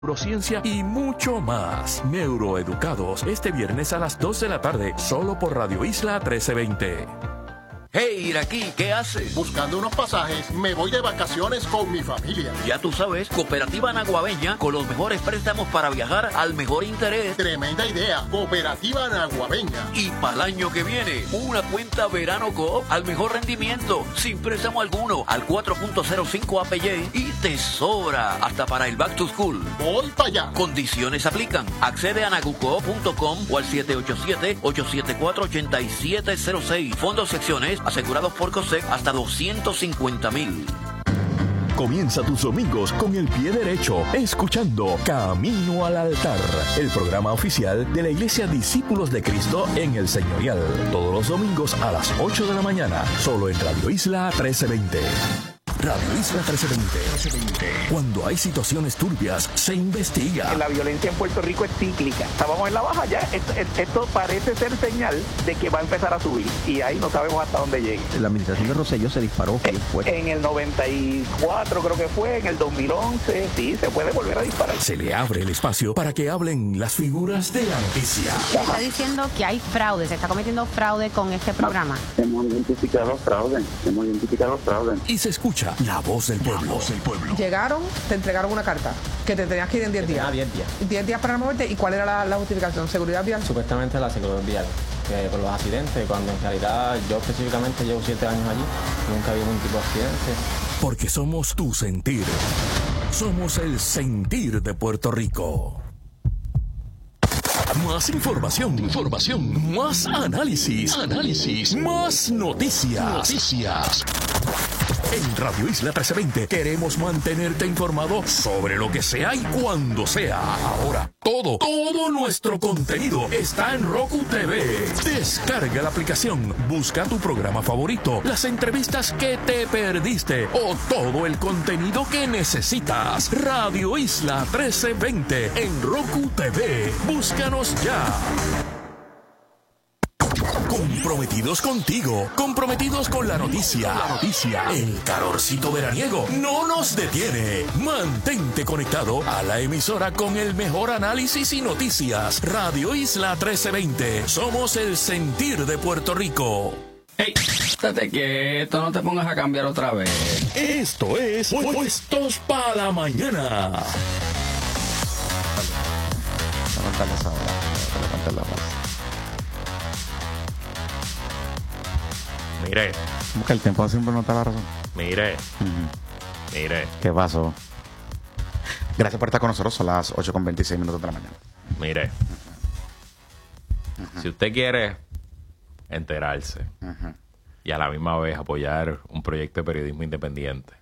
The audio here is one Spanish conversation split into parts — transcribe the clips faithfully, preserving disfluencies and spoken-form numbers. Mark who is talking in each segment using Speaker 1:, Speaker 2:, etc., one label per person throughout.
Speaker 1: neurociencia y mucho más. Neuroeducados, este viernes a las dos de la tarde, solo por Radio Isla trece veinte.
Speaker 2: Hey, Iraquí, ¿qué haces?
Speaker 3: Buscando unos pasajes, me voy de vacaciones con mi familia.
Speaker 2: Ya tú sabes, Cooperativa Naguabeña, con los mejores préstamos para viajar al mejor interés.
Speaker 3: Tremenda idea, Cooperativa Naguabeña.
Speaker 2: Y para el año que viene, una cuenta Verano Coop al mejor rendimiento, sin préstamo alguno, al cuatro punto cero cinco A P Y y te sobra, hasta para el Back to School.
Speaker 3: Voy para allá.
Speaker 2: Condiciones aplican. Accede a nagucoop punto com o al siete ocho siete, ocho siete cuatro, ocho siete cero seis. Fondos secciones asegurados por COSEC hasta doscientos cincuenta mil.
Speaker 1: Comienza tus domingos con el pie derecho, escuchando Camino al Altar, el programa oficial de la Iglesia Discípulos de Cristo en el Señorial. Todos los domingos a las ocho de la mañana, solo en Radio Isla trece veinte. Radio Isla trece veinte. Cuando hay situaciones turbias, se investiga.
Speaker 4: La violencia en Puerto Rico es cíclica. Estábamos en la baja ya. Esto, esto parece ser señal de que va a empezar a subir. Y ahí no sabemos hasta dónde llegue.
Speaker 5: La administración de Rosselló se disparó.
Speaker 4: En, en el noventa y cuatro creo que fue, en el dos mil once, sí, se puede volver a disparar.
Speaker 1: Se le abre el espacio para que hablen las figuras de la noticia.
Speaker 6: Se está diciendo que hay fraude, se está cometiendo fraude con este programa.
Speaker 7: Hemos identificado fraude, hemos identificado fraude.
Speaker 1: Y se escucha la voz del pueblo. La voz del pueblo.
Speaker 8: Llegaron, te entregaron una carta que te tenías que ir en diez días.
Speaker 5: diez días.
Speaker 8: diez días para moverte. ¿Y cuál era la, la justificación? ¿Seguridad vial?
Speaker 5: Supuestamente la seguridad vial. Que por los accidentes, cuando en realidad yo específicamente llevo siete años allí, nunca había ningún tipo de accidente.
Speaker 1: Porque somos tu sentir. Somos el sentir de Puerto Rico. Más información, información, más análisis, análisis, más noticias, noticias. En Radio Isla trece veinte queremos mantenerte informado sobre lo que sea y cuando sea. Ahora, todo, todo nuestro contenido está en Roku T V. Descarga la aplicación, busca tu programa favorito, las entrevistas que te perdiste o todo el contenido que necesitas. Radio Isla trece veinte en Roku T V. Búscanos ya. Comprometidos contigo, comprometidos con la noticia. La noticia, el calorcito veraniego no nos detiene. Mantente conectado a la emisora con el mejor análisis y noticias. Radio Isla trece veinte. Somos el sentir de Puerto Rico.
Speaker 9: Hey, estate quieto, no te pongas a cambiar otra vez.
Speaker 1: Esto es Puestos para la Mañana.
Speaker 10: Mire.
Speaker 11: ¿Cómo que el tiempo siempre no te da la razón?
Speaker 10: Mire. Uh-huh. Mire.
Speaker 11: ¿Qué pasó? Gracias por estar con nosotros. Son las ocho con veintiséis minutos de la mañana.
Speaker 10: Mire. Uh-huh. Si usted quiere enterarse uh-huh. y a la misma vez apoyar un proyecto de periodismo independiente,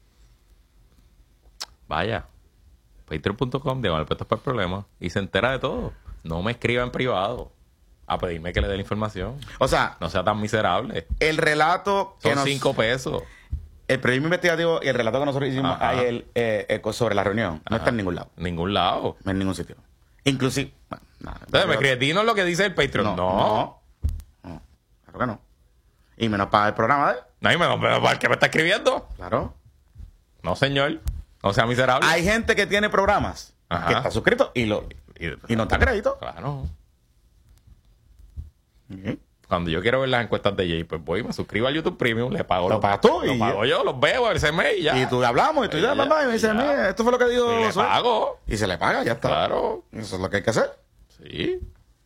Speaker 10: vaya. Patreon punto com, diagonal Puestos para el Problema, y se entera de todo. No me escriba en privado a pedirme que le dé la información.
Speaker 11: O sea,
Speaker 10: no sea tan miserable.
Speaker 11: El relato que
Speaker 10: son
Speaker 11: nos...
Speaker 10: cinco pesos.
Speaker 11: El periodismo investigativo y el relato que nosotros hicimos ayer eh, eh, sobre la reunión no
Speaker 10: Ajá.
Speaker 11: está en ningún lado.
Speaker 10: Ningún lado.
Speaker 11: En ningún sitio. Inclusive... Bueno, nada,
Speaker 10: Entonces, ¿me cretinos lo que dice el Patreon?
Speaker 11: No.
Speaker 10: No.
Speaker 11: No. no claro que no. Y menos para el programa de...
Speaker 10: No, y menos para el que me está escribiendo.
Speaker 11: Claro.
Speaker 10: No, señor. No sea miserable.
Speaker 11: Hay gente que tiene programas Ajá. que está suscrito y, lo, y, y, y no está crédito.
Speaker 10: Claro.
Speaker 11: ¿Sí?
Speaker 10: Cuando yo quiero ver las encuestas de Jay, pues voy y me suscribo a YouTube Premium, le pago.
Speaker 11: Lo pagas tú.
Speaker 10: Lo
Speaker 11: y
Speaker 10: pago yo, los veo, el C M I y ya.
Speaker 11: Y tú hablamos y tú ya, ya, ya y me dices, mira, esto fue lo que dijo.
Speaker 10: Y le pago.
Speaker 11: Y se le paga, ya está.
Speaker 10: Claro.
Speaker 11: Eso es lo que hay que hacer.
Speaker 10: Sí.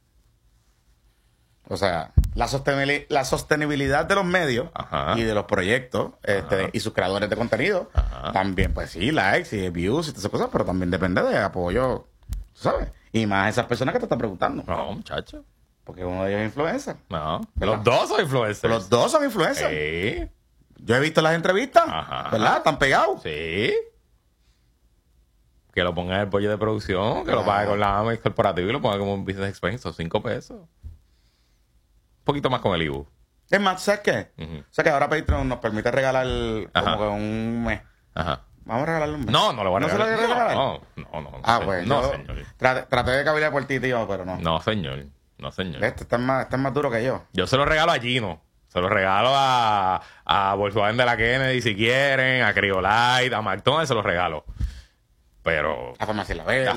Speaker 11: O sea, la, sostenibil- la sostenibilidad de los medios Ajá. y de los proyectos este, y sus creadores de contenido, Ajá. también, pues sí, likes y views y todas esas cosas, pero también depende de apoyo, ¿sabes? Y más esas personas que te están preguntando.
Speaker 10: No, muchacho.
Speaker 11: Porque uno de ellos es influencer.
Speaker 10: No, ¿verdad? Los dos son influencers.
Speaker 11: Los dos son influencers.
Speaker 10: Sí.
Speaker 11: Yo he visto las entrevistas,
Speaker 10: Ajá.
Speaker 11: ¿verdad? Están pegados.
Speaker 10: Sí. Que lo ponga en el bollo de producción, que ah. lo pague con la A M E corporativa y lo ponga como un business expense, cinco pesos. Un poquito más con el I B U.
Speaker 11: Es más, ¿sabes qué? Uh-huh. O sea que ahora Patreon nos permite regalar
Speaker 10: Ajá.
Speaker 11: como que un mes.
Speaker 10: Ajá.
Speaker 11: Vamos a regalarle un mes.
Speaker 10: No, no lo voy a regalar.
Speaker 11: ¿No se lo voy a regalar?
Speaker 10: No, no, no. no
Speaker 11: ah, pues
Speaker 10: no,
Speaker 11: yo
Speaker 10: señor.
Speaker 11: Traté, traté de cabilar por ti, tío, pero no.
Speaker 10: No, señor. No, señor.
Speaker 11: Este está más, está más duro que yo.
Speaker 10: Yo se lo regalo a Gino. Se lo regalo a, a Volkswagen de la Kennedy si quieren, a Criolite, a McDonald's, se los regalo. pero...
Speaker 11: La farmacia La Verde.
Speaker 10: La